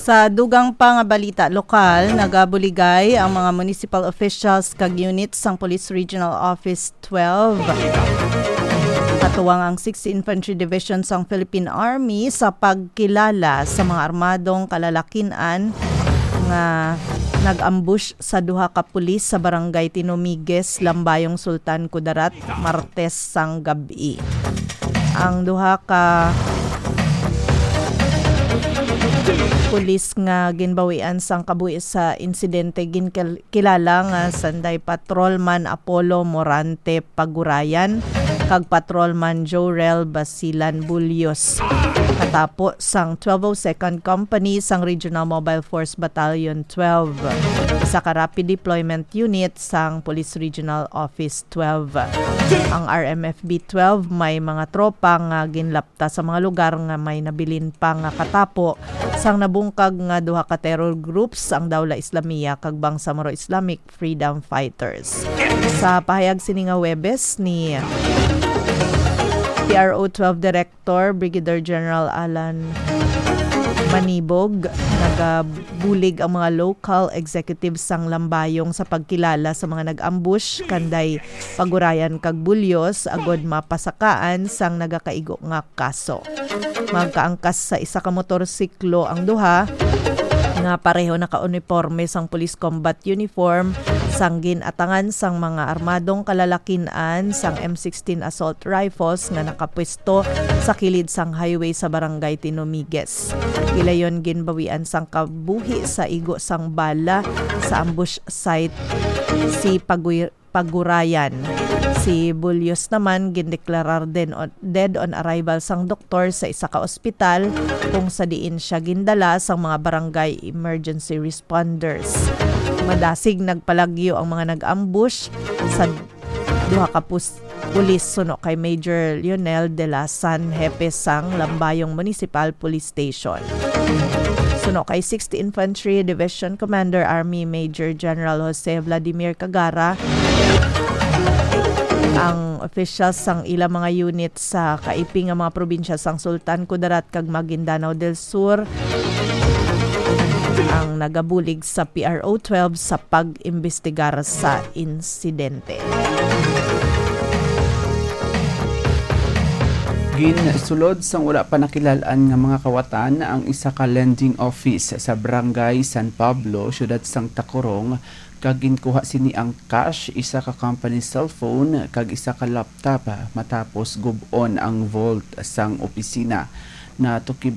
Sa dugang pa nga balita lokal, nagabuligay ang mga municipal officials kag units sang Police Regional Office 12. Katuwang ang 6th Infantry Division sang Philippine Army sa pagkilala sa mga armadong kalalakinan nga nag-ambush sa duha ka pulis sa barangay Tinumiges, Lambayong, Sultan Kudarat, Martes sang gabi. Ang duha ka pulis nga ginbawian sang kabuhi sa insidente kilala nga Sanday Patrolman Apollo Morante Pagurayan kag Patrolman Jorel Basilan Bulios. Katapo sang 1202nd Company sang Regional Mobile Force Battalion 12. Isa ka Rapid Deployment Unit sang Police Regional Office 12. Ang RMFB 12 may mga tropa nga ginlapta sa mga lugar nga may nabilin pa nga katapo sang nabungkag nga duha ka terror groups ang Dawla Islamia kag Bangsamoro Islamic Freedom Fighters. Sa pahayag sini nga Webes ni PRO 12 Director Brigadier General Alan Manibog, nagabulig ang mga local executives sang Lambayong sa pagkilala sa mga nag-ambush kanday Pagurayan kag Bulios agod mapasakaan sang nagakaigo nga kaso. Magkaangkas sa isa ka motorsiklo ang duha nga pareho naka-uniforme sang police combat uniform sang ginatangan sang mga armadong kalalakinan sang M16 assault rifles nga nakapwesto sa kilid sang highway sa barangay Tinumiges. Ilayon ginbawian sang kabuhi sa igo sang bala sa ambush site si Pagurayan. Si Bulios naman gindeklarar din dead on arrival sang doktor sa isa ka ospital kung sa diin siya gindala sang mga barangay emergency responders. Madasig nagpalagyo ang mga nag-ambush sa duha ka pulis suno kay Major Lionel de la San Hepe sang Lambayong Municipal Police Station. Suno kay 6th Infantry Division Commander Army Major General Jose Vladimir Cagara, ang officials sang ilang mga unit sa kaiping nga mga probinsya sang Sultan Kudarat kag Maguindanao del Sur ang nagabulig sa PRO 12 sa pag-imbestigar sa insidente. Ginsulod sang wala pa nakilalaan nga mga kawatan ang isa ka lending office sa Barangay San Pablo, syudad sang Tacorong, kag ginkuha sini ang cash, isa ka company cellphone kag isa ka laptop matapos gubon ang vault sang opisina na tukib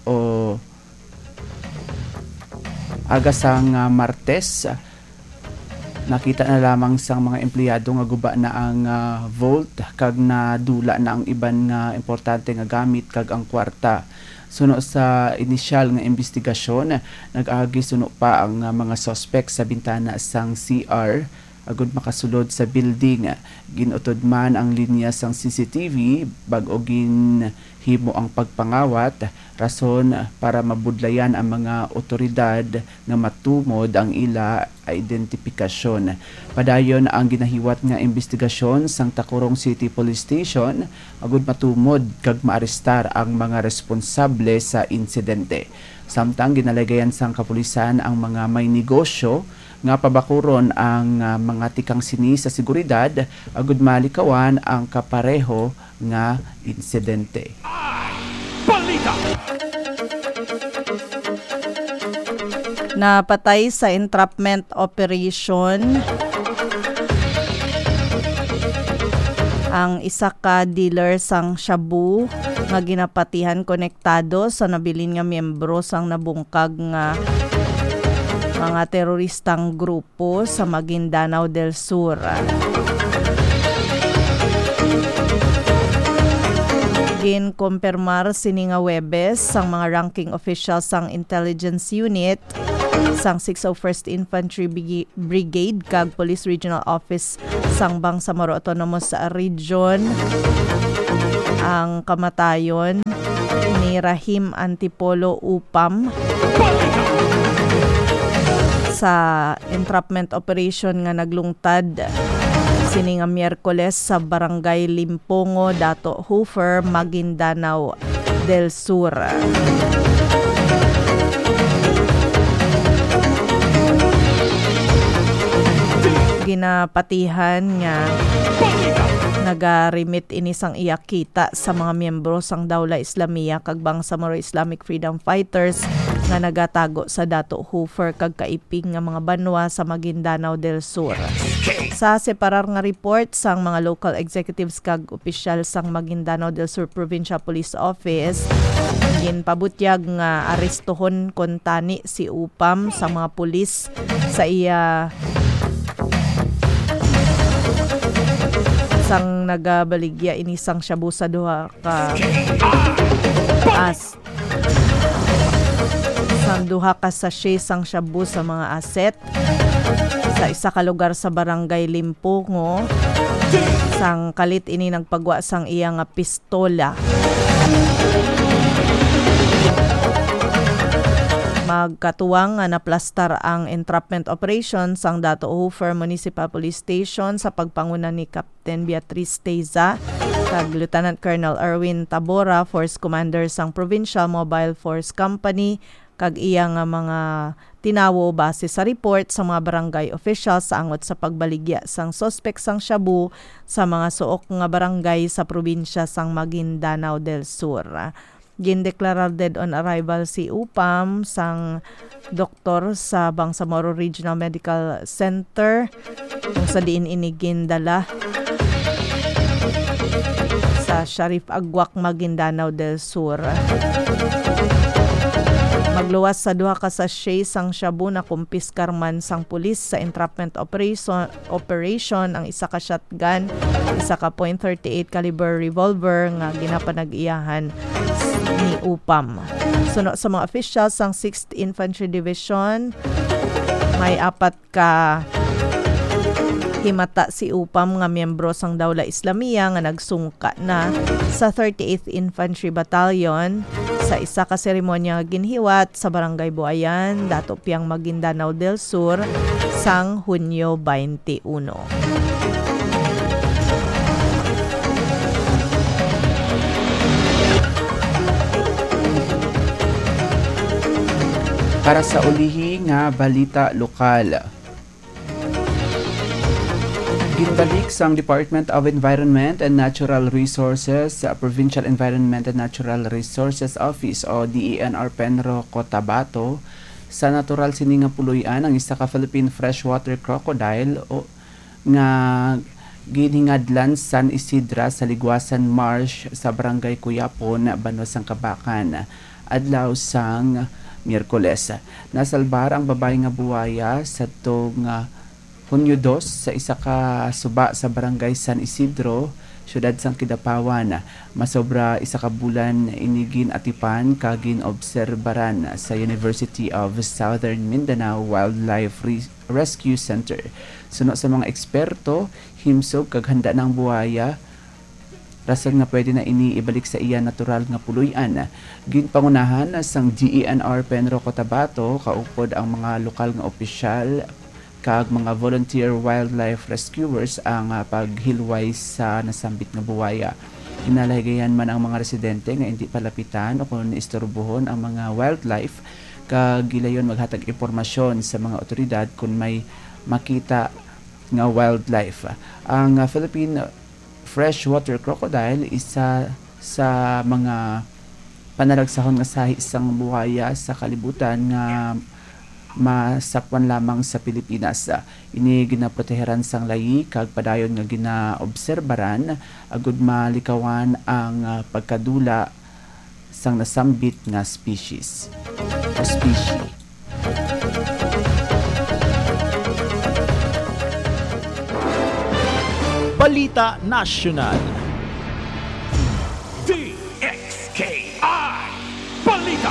aga sang Martes. Nakita na lamang sang mga empleyado nga guba na ang vault kag nadula na ang iban nga importante nga gamit kag ang kwarta. Suno sa inisyal nga investigasyon, nag-agi suno pa ang mga suspect sa bintana sang CR agud makasulod sa building. Ginutod man ang linya sang CCTV bag-o ginhimo ang pagpangawat, rason para mabudlayan ang mga otoridad nga matumod ang ila identifikasyon. Padayon ang ginahiwat nga investigasyon sang Tacorong City Police Station agud matumod kag maarestar ang mga responsable sa insidente. Samtang ginalagayan sang kapulisan ang mga may negosyo nga pabakuron ang mga tikang sini sa seguridad agud malikawan ang kapareho nga insidente. Balita! Napatay sa entrapment operation ang isa ka dealer sang shabu nga ginapatihan konektado sa nabilin nga miyembro sang nabungkag nga mga teroristang grupo sa Maguindanao del Sur. Ginkumpirmar sini nga Webes sang mga ranking officials sang intelligence unit sang 601st Infantry Brigade kag Police Regional Office sang Bangsamoro Autonomous Region ang kamatayon ni Rahim Antipolo Upam sa entrapment operation nga naglungtad sini nga Miyerkules sa Barangay Limpongo, Dato Hofer, Maguindanao del Sur. ginapatihan nga naga-remit ini sang iyakita sa mga miyembro sang Dawla Islamiyya kag Bangsamoro Islamic Freedom Fighters nga nagatago sa Dato Hofer kag kaiping nga mga banwa sa Maguindanao del Sur. Sa separar nga report sang mga local executives kag opisyal sang Maguindanao del Sur Provincial Police Office, ginpabutyag nga arestohon kon tani si Upam sa mga pulis sa iya sang nagabaligya inisang shabu sa duha ka sachet sang shabu sa mga aset sa isa ka lugar sa barangay Limpungo. Sang kalit ini nagpagwa sang iya nga pistola. Magkatuwang nga naplastar ang entrapment operation sang Dato Hofer Municipal Police Station sa pagpanguna ni Captain Beatriz Teiza kag Lieutenant Colonel Erwin Tabora, Force Commander sang Provincial Mobile Force Company, kag iya nga mga tinawo base sa report sa mga barangay officials sa angot sa pagbaligya sang suspect sang shabu sa mga suok nga barangay sa probinsya sang Maguindanao del Sur. Gindeklarar dead on arrival si Upam sang doktor sa Bangsamoro Regional Medical Center kung sa diin inigindala sa Sharif Agwak, Maguindanao del Sur. Magluwas sa duha ka sachet sang shabu na kumpiskar man sang pulis sa entrapment operation ang isa ka shotgun, isa ka .38 caliber revolver nga ginapanag-iyahan ni Upam. Suno sa mga officials sang 6th Infantry Division, may 4 ka himata si Upam nga miyembro sang Dawla Islamiyya nga nagsungka na sa 38th Infantry Battalion sa isa ka seremonya ginhiwat sa Barangay Buayan, Dato Piang, Maguindanao del Sur sang Hunyo 21. Para sa ulihi nga balita lokal. Ginbalik sang Department of Environment and Natural Resources sa Provincial Environment and Natural Resources Office o DENR Penro Cotabato sa natural sininga puluyan ang isa ka Philippine freshwater crocodile o nga giningadlan San Isidra sa Ligwasan Marsh sa Barangay Cuyapon, Banosang Kabakan adlaw sang Miyerkules. Nasalbar ang babae nga buwaya sa tong Hunyo 2 sa isa ka suba sa Barangay San Isidro, syudad sang Kidapawan. Masobra isa ka bulan inigin atipan kagin obserbaran sa University of Southern Mindanao Wildlife Rescue Center. Suno sa mga eksperto, himsog kag handa ng buwaya rason nga pwede na ini ibalik sa iya natural nga puluyan. Ginpangunahan sang DENR Penro Cotabato kaupod ang mga lokal nga opisyal kag mga volunteer wildlife rescuers ang paghilway sa nasambit nga buwaya. Inalagayan man ang mga residente nga hindi palapitan o kung istorbohon ang mga wildlife kag gilayon maghatag impormasyon sa mga otoridad kung may makita nga wildlife. Ang Philippine freshwater crocodile isa sa mga panalagsahon nga sahi isang buhaya sa kalibutan nga masakwan lamang sa Pilipinas. Ini ginaproteheran sang layi kag padayon nga ginaobserbaran agud malikawan ang pagkadula sang nasambit nga species o species. Balita Nacional. DXKI Balita.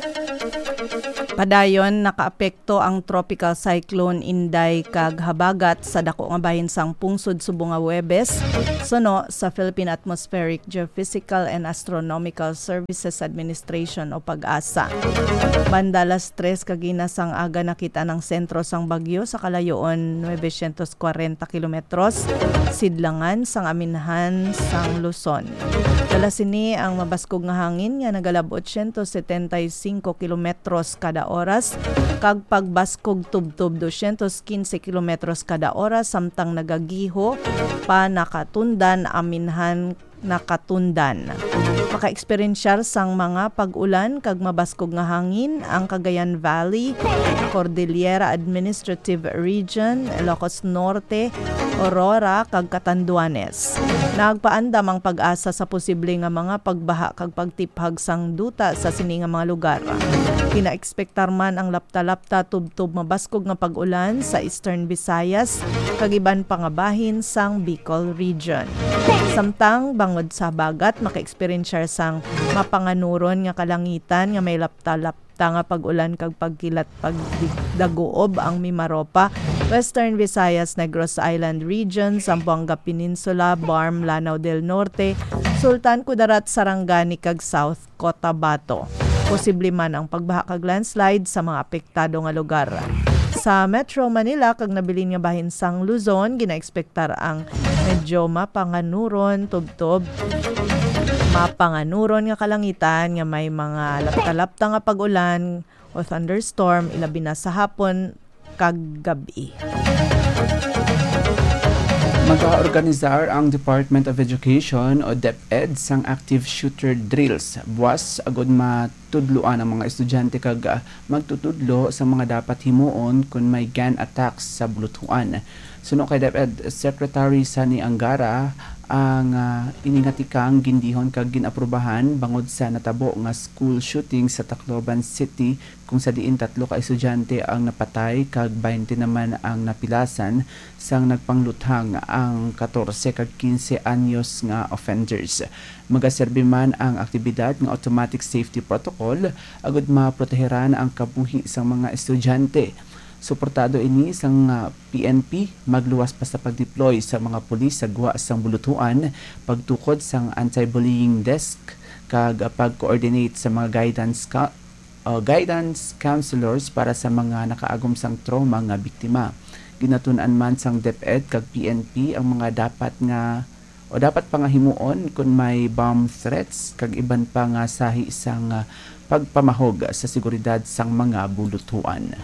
Padayon nakaapekto ang tropical cyclone Inday kag habagat sa dako nga bahin sang pungsod subong nga Huwebes suno sa Philippine Atmospheric Geophysical and Astronomical Services Administration o PAGASA. Bandalas 3 kagina sang aga nakita ng sentro sang bagyo sa kalayoon 940 kilometros sidlangan sang aminhan sang Luzon. Dala sini ang mabaskog nga hangin nga nagalabot 175 kilometros kada kada oras kag pagbaskog tubtob 215 kilometros kada oras samtang nagagiho pa nakatundan aminhan nakatundan. Maka-eksperensyar sang mga pag-ulan kag mabaskog nga hangin ang Cagayan Valley, Cordillera Administrative Region, Ilocos Norte, Aurora kag Catanduanes. Nagpaandam ang pag-asa sa posible nga mga pagbaha kag pagtiphag sang duta sa sini nga mga lugar. Kinaekspektar man ang lapta-lapta tubtob mabaskog nga pag-ulan sa Eastern Visayas kag iban pa nga bahin sang Bicol Region. Samtang bangod sa bagat maka-eksperensyar sang mapanganuron nga kalangitan nga may lapta-lapta nga pag-ulan kag pagkilat pagdaguob ang Mimaropa, Western Visayas, Negros Island Region, Zamboanga Peninsula, Barm, Lanao del Norte, Sultan Kudarat, Sarangani kag South Cotabato. Posible man ang pagbaha kag landslide sa mga apektado nga lugar. Sa Metro Manila kag nabilin nga bahin sang Luzon, ginaekspektar ang medyo mapanganuron tubtob mapanganuron nga kalangitan nga may mga lapta-lapta nga pag-ulan o thunderstorm ilabi na sa hapon kag gabi. Mag-aorganizar ang Department of Education o DepEd sang active shooter drills. Buwas agod matudloan ang mga estudyante kag magtutudlo sa mga dapat himuon kung may gun attacks sa bulutuan. Suno kay DepEd Secretary Sani Angara, ang iningatikang gindihon kag ginaprubahan bangod sa natabo nga school shooting sa Tacloban City kung sa diin 3 ka estudyante ang napatay kag 20 naman ang napilasan sang nagpangluthang ang 14 kag 15 anyos nga offenders. Magaserbi man ang aktibidad ng automatic safety protocol agud maproteheran ang kabuhi sang mga estudyante. Suportado ini sang PNP magluwas pa sa pag-deploy sa mga pulis sa guwa sang bulutuan, pagtukod sang anti-bullying desk kag pag-coordinate sa mga guidance counselors para sa mga nakaagom sang trauma nga biktima. Ginatun-an man sang DepEd kag PNP ang mga dapat pa nga himuon kung may bomb threats kag iban pa nga sahi sang pagpamahog sa seguridad sang mga bulutuan.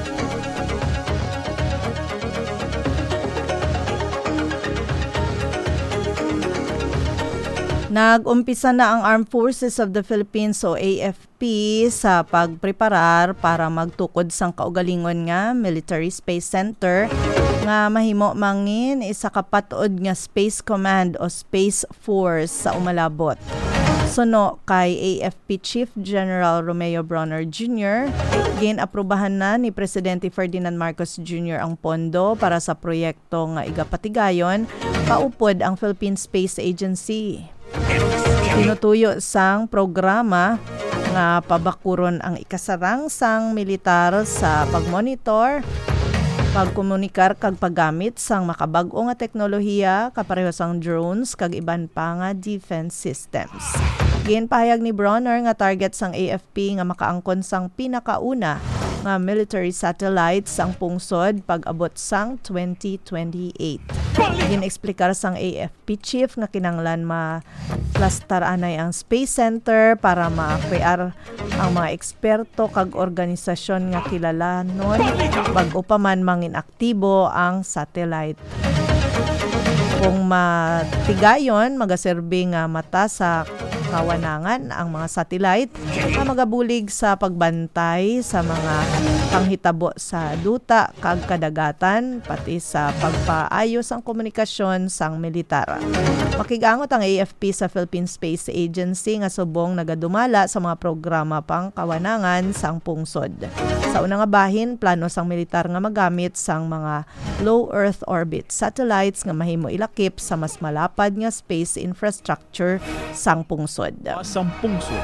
Nag-umpisa na ang Armed Forces of the Philippines o AFP sa pagpreparar para magtukod sang kaugalingon nga Military Space Center nga mahimo mangin isa ka patod nga Space Command o Space Force sa umalabot. Suno kay AFP Chief General Romeo Bronner Jr., ginaprubahan na ni Presidente Ferdinand Marcos Jr. ang pondo para sa proyekto nga igapatigayon paupod ang Philippine Space Agency. Tinutuyo sang programa nga pabakuron ang ikasarang sang militar sa pagmonitor, pagkomunikar kag paggamit sang makabag-o nga teknolohiya kapareho sang drones kag iban pa nga defense systems. Ginpahayag ni Bronner nga target sang AFP nga makaangkon sang pinakauna nga military satellites sang pungsod pag-abot sang 2028. Gin-eksplikar sang AFP chief nga kinanglan ma-plastar anay ang Space Center para ma-crear ang mga eksperto kag organisasyon nga kilalanon bag-o pa man mangin aktibo ang satellite. Kung matigayon, magaserbi nga mata sa kawanangan ang mga satellite na magabulig sa pagbantay sa mga panghitabo sa duta kag kadagatan pati sa pagpaayos ang komunikasyon sang militar. Makigangot ang AFP sa Philippine Space Agency nga subong nagadumala sa mga programa pang kawanangan sang pungsod. Sa una nga bahin, plano sang militar nga magamit sang mga low Earth orbit satellites nga mahimo ilakip sa mas malapad nga space infrastructure sang pungsod. Sang pungsod.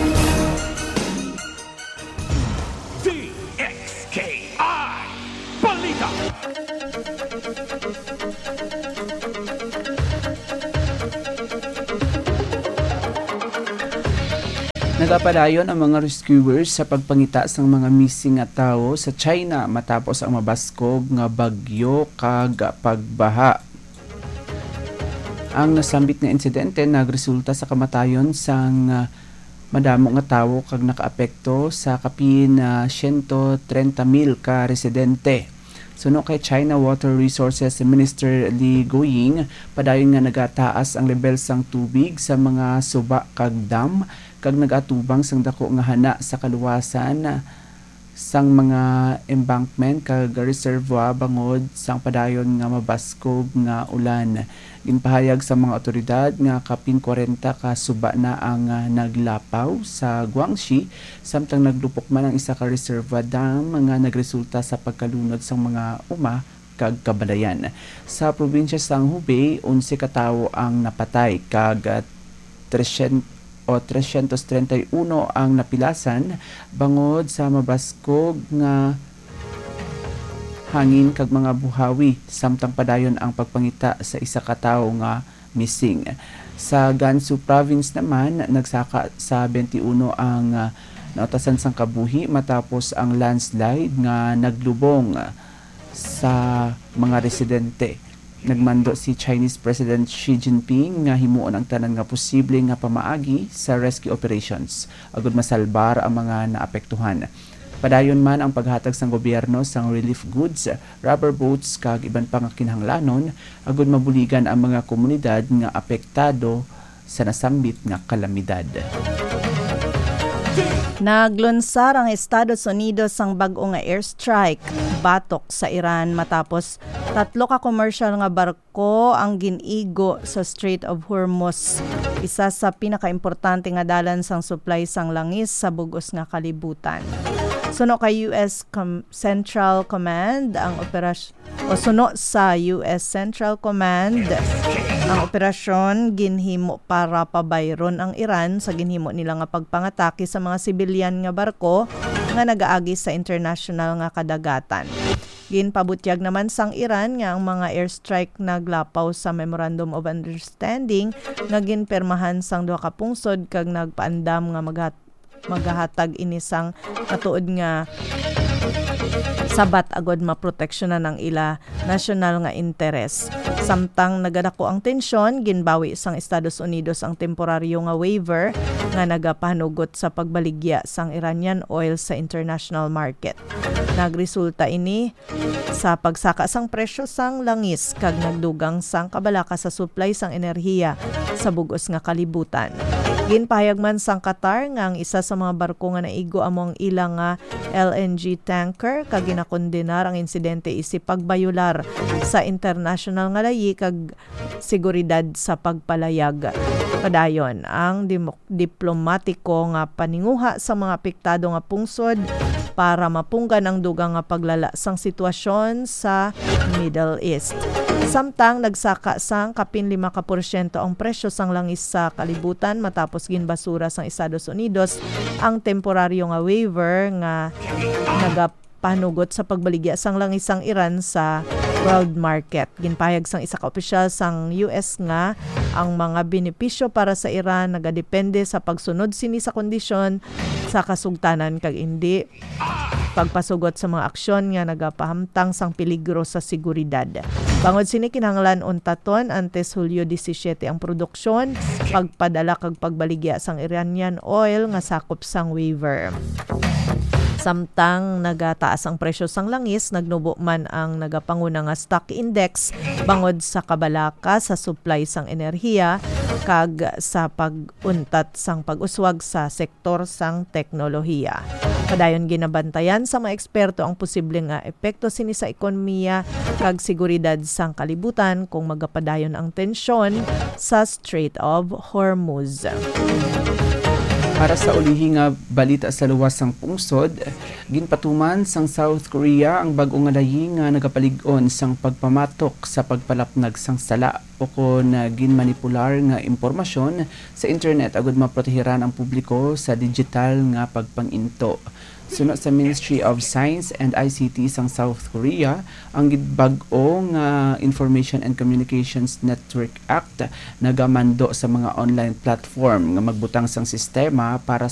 DXKI Balita. Nagapadayon ang mga rescuers sa pagpangita sang mga missing nga tawo sa China matapos ang mabaskog nga bagyo kag pagbaha. Ang nasambit na insidente nagresulta sa kamatayon sang Madamo nga tawo kag nakaapekto sa kapin na 130,000 ka residente. Suno kay China Water Resources Minister Li Guiying, padayon nga nagataas ang level sang tubig sa mga suba kag dam kag nagatubang sang dako nga hana sa kaluwasan sang mga embankment kag reservoir bangod sang padayon nga mabaskog nga ulan. Ginpahayag sa mga otoridad nga kapin 40 ka suba na ang naglapaw sa Guangxi samtang naglupok man ang isa ka reservoir dam nga nagresulta sa pagkalunod sang mga uma kag kabalayan. Sa probinsya sang Hubei, 11 ka tawo ang napatay kag 331 ang napilasan bangod sa mabaskog nga hangin kag mga buhawi samtang padayon ang pagpangita sa isa ka tawo nga missing. Sa Gansu province naman nagsaka sa 21 ang nautasan sang kabuhi matapos ang landslide nga naglubong sa mga residente. Nagmando si Chinese President Xi Jinping nga himuon ang tanan nga posible nga pamaagi sa rescue operations agud masalbar ang mga naapektuhan. Padayon man ang paghatag sang gobyerno sang relief goods, rubber boats kag iban pa nga kinahanglanon agud mabuligan ang mga komunidad nga apektado sa nasambit nga kalamidad. Naglunsar ang Estados Unidos ang bag-o nga airstrike batok sa Iran matapos 3 ka commercial nga barko ang ginigo sa Strait of Hormuz, isa sa pinakaimportante nga dalan sang supply sang langis sa bugos nga kalibutan. Suno kay US Central Command ang suno sa US Central Command ang operasyon ginhimo para pabayron ang Iran sa ginhimo nila nga pagpangatake sa mga sibilyan nga barko nga nagaagi sa international nga kadagatan. Ginpabutyag naman sang Iran nga ang mga airstrike naglapaw sa Memorandum of Understanding nga ginpermahan sang duha ka pungsod kag nagpaandam nga maghahatag ini sang katuod nga sabat agod maproteksyonan ang ila national nga interes. Samtang nagadako ang tensyon, ginbawi sang Estados Unidos ang temporaryo nga waiver nga nagapanugot sa pagbaligya sang Iranian oil sa international market. Nagresulta ini sa pagsaka sang presyo sang langis kag nagdugang sang kabalaka sa supply sang enerhiya sa bugos nga kalibutan. Ginpahayag man sang Qatar nga ang isa sa mga barko nga naigo among ilang nga LNG tanker kag ginakondenar ang insidente isip pagbayular sa international nga layi kag seguridad sa pagpalayag. Padayon ang diplomatiko nga paninguha sa mga apektado nga pungsod para mapunggan ang dugang nga paglala sang sitwasyon sa Middle East. Samtang nagsaka sang kapin 5% ang presyo sang langis sa kalibutan matapos ginbasura sang Estados Unidos ang temporaryo nga waiver nga nagapanugot sa pagbaligya sang langis sang Iran sa world market. Ginpahayag sang isa ka opisyal sang US nga ang mga benepisyo para sa Iran nagadepende sa pagsunod sini sa kondisyon sa kasugtanan kag hindi pagpasugot sa mga aksyon nga nagapahamtang sang peligro sa seguridad. Bangod sini kinahanglan untaton antes Hulyo 17 ang produksyon, pagpadala kag pagbaligya sang Iranian oil nga sakop sang waiver. Samtang nagataas ang presyo sang langis, nagnubo man ang nagapanguna nga stock index bangod sa kabalaka sa supply sang enerhiya kag sa pag-untat sang pag-uswag sa sektor sang teknolohiya. Padayon ginabantayan sa mga eksperto ang posibleng nga epekto sini sa ekonomiya kag seguridad sang kalibutan kung magapadayon ang tensyon sa Strait of Hormuz. Para sa ulihi nga balita sa luwas sang pungsod, ginpatuman sang South Korea ang bag-o nga layi nga nagapalig-on sang pagpamatok sa pagpalapnag sang sala o kon ginmanipular nga impormasyon sa internet agud maprotehiran ang publiko sa digital nga pagpanginto. Sunod sa Ministry of Science and ICT sang South Korea, ang bag-o nga Information and Communications Network Act nagamando sa mga online platform nga magbutang sang sistema para